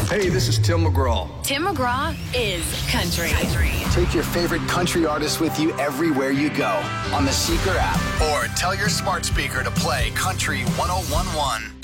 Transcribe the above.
Hey, this is Tim McGraw. Tim McGraw is country. Take your favorite country artist with you everywhere you go on the Seeker app or tell your smart speaker to play Country 1011.